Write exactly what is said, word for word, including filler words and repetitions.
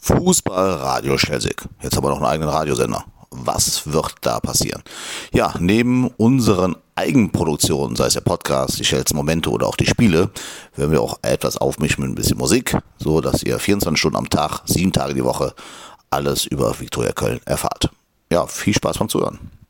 Fußball Radio Schelsig. Jetzt haben wir noch einen eigenen Radiosender. Was wird da passieren? Ja, neben unseren Eigenproduktionen, sei es der Podcast, die Schels Momente oder auch die Spiele, werden wir auch etwas aufmischen mit ein bisschen Musik, so dass ihr vierundzwanzig Stunden am Tag, sieben Tage die Woche alles über Viktoria Köln erfahrt. Ja, viel Spaß beim Zuhören.